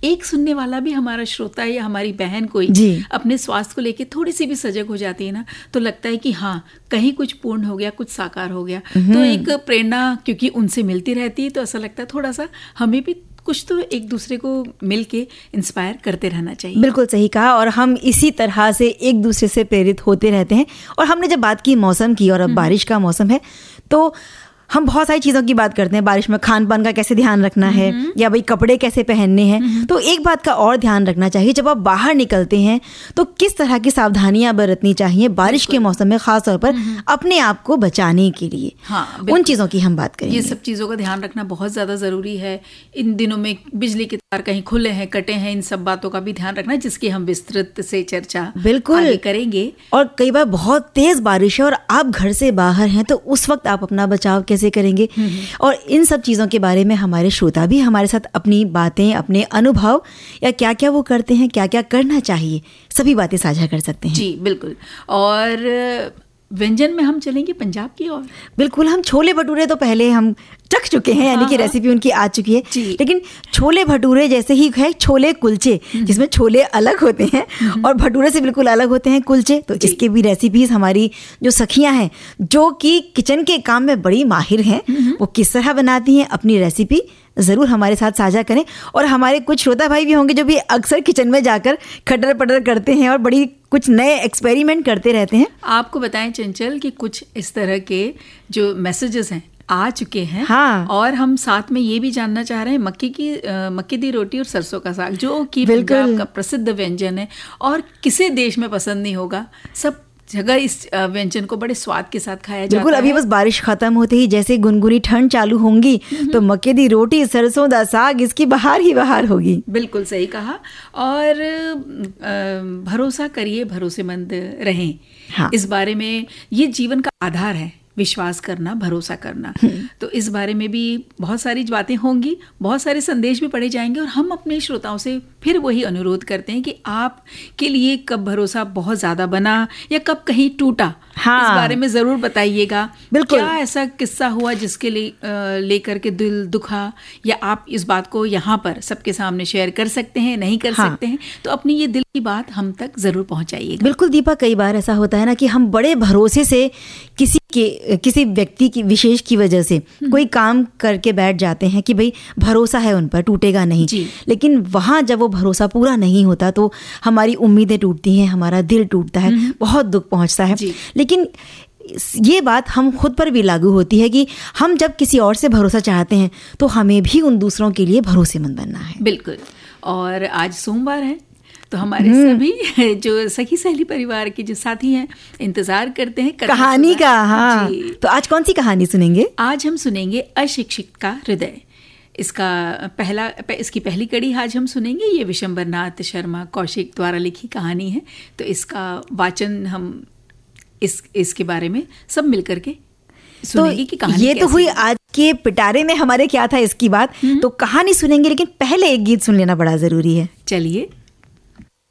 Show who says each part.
Speaker 1: एक सुनने वाला भी, हमारा श्रोता या हमारी बहन कोई अपने स्वास्थ्य को लेके थोड़ी सी भी सजग हो जाती है ना, तो लगता है कि हाँ, कहीं कुछ पूर्ण हो गया, कुछ साकार हो गया। तो एक प्रेरणा क्योंकि उनसे मिलती रहती है, तो ऐसा लगता है थोड़ा सा हमें भी कुछ तो एक दूसरे को मिलके इंस्पायर करते रहना चाहिए।
Speaker 2: बिल्कुल सही कहा, और हम इसी तरह से एक दूसरे से प्रेरित होते रहते हैं। और हमने जब बात की मौसम की, और अब बारिश का मौसम है, तो हम बहुत सारी चीज़ों की बात करते हैं। बारिश में खान पान का कैसे ध्यान रखना है, या भाई कपड़े कैसे पहनने हैं। तो एक बात का और ध्यान रखना चाहिए, जब आप बाहर निकलते हैं तो किस तरह की सावधानियां बरतनी चाहिए बारिश के मौसम में, खास तौर पर अपने आप को बचाने के लिए।
Speaker 1: हाँ,
Speaker 2: उन चीज़ों की हम बात करेंगे।
Speaker 1: ये सब चीज़ों का ध्यान रखना बहुत ज़्यादा ज़रूरी है। इन दिनों में बिजली के तार कहीं खुले हैं, कटे हैं, इन सब बातों का भी ध्यान रखना, जिसकी हम विस्तृत से चर्चा
Speaker 2: बिल्कुल
Speaker 1: करेंगे।
Speaker 2: और कई बार बहुत तेज बारिश है और आप घर से बाहर हैं, तो उस वक्त आप अपना बचाव कैसे करेंगे, और इन सब चीज़ों के बारे में हमारे श्रोता भी हमारे साथ अपनी बातें, अपने अनुभव, या क्या क्या वो करते हैं, क्या क्या करना चाहिए, सभी बातें साझा कर सकते हैं।
Speaker 1: जी बिल्कुल। और व्यंजन में हम चलेंगे पंजाब की ओर।
Speaker 2: बिल्कुल, हम छोले भटूरे तो पहले हम चख चुके हैं, यानी कि रेसिपी उनकी आ चुकी है। लेकिन छोले भटूरे जैसे ही है छोले कुलचे, जिसमें छोले अलग होते हैं और भटूरे से बिल्कुल अलग होते हैं कुलचे। तो इसके भी रेसिपीज हमारी जो सखियां हैं, जो कि किचन के काम में बड़ी माहिर हैं, वो किस तरह बनाती हैं, अपनी रेसिपी ज़रूर हमारे साथ साझा करें। और हमारे कुछ श्रोता भाई भी होंगे जो भी अक्सर किचन में जाकर खटर पटर करते हैं और बड़ी कुछ नए एक्सपेरिमेंट करते रहते हैं।
Speaker 1: आपको बताएं चंचल कि कुछ इस तरह के जो मैसेजेस हैं आ चुके हैं।
Speaker 2: हाँ।
Speaker 1: और हम साथ में ये भी जानना चाह रहे हैं, मक्की दी रोटी और सरसों का साग, जो कि पंजाब का प्रसिद्ध व्यंजन है और किसे देश में पसंद नहीं होगा। सब जगह इस व्यंजन को बड़े स्वाद के साथ खाया जाता है।
Speaker 2: बिल्कुल, अभी बस बारिश खत्म होते ही जैसे गुनगुनी ठंड चालू होंगी, तो मक्के दी रोटी, सरसों दा साग, इसकी बहार ही बहार होगी।
Speaker 1: बिल्कुल सही कहा। और भरोसा करिए, भरोसेमंद रहें।
Speaker 2: हाँ।
Speaker 1: इस बारे में, ये जीवन का आधार है, विश्वास करना, भरोसा करना। तो इस बारे में भी बहुत सारी बातें होंगी, बहुत सारे संदेश भी पढ़े जाएंगे। और हम अपने श्रोताओं से फिर वही अनुरोध करते हैं कि आपके लिए कब भरोसा बहुत ज़्यादा बना या कब कहीं टूटा,
Speaker 2: हाँ।
Speaker 1: इस बारे में ज़रूर बताइएगा।
Speaker 2: बिल्कुल।
Speaker 1: क्या ऐसा किस्सा हुआ जिसके लिए लेकर के दिल दुखा, या आप इस बात को यहाँ पर सबके सामने शेयर कर सकते हैं, नहीं कर सकते हैं, तो अपनी ये दिल की बात हम तक ज़रूर पहुँचाइएगा।
Speaker 2: बिल्कुल दीपा, कई बार ऐसा होता है ना कि हम बड़े भरोसे से किसी व्यक्ति की विशेष की वजह से कोई काम करके बैठ जाते हैं कि भाई भरोसा है उन पर, टूटेगा नहीं। लेकिन वहाँ जब वो भरोसा पूरा नहीं होता तो हमारी उम्मीदें टूटती हैं, हमारा दिल टूटता है, बहुत दुख पहुँचता है। लेकिन ये बात हम खुद पर भी लागू होती है कि हम जब किसी और से भरोसा चाहते हैं तो हमें भी उन दूसरों के लिए भरोसेमंद बनना है।
Speaker 1: बिल्कुल। और आज सोमवार है, तो हमारे सभी जो सखी सहेली परिवार के जो साथी हैं इसंतजार करते हैं
Speaker 2: कहानी का। हाँ, तो आज कौन सी कहानी सुनेंगे?
Speaker 1: आज हम सुनेंगे अशिक्षित का हृदय। इसकी पहली कड़ी आज हम सुनेंगे। ये विशंबरनाथ शर्मा कौशिक द्वारा लिखी कहानी है। तो इसका वाचन हम इसके बारे में सब मिलकर के सुनेंगे कि कहानी
Speaker 2: ये तो हुई आज के पिटारे में हमारे क्या था इसकी बात। तो कहानी सुनेंगे, लेकिन पहले एक गीत सुन लेना बड़ा जरूरी है।
Speaker 1: चलिए।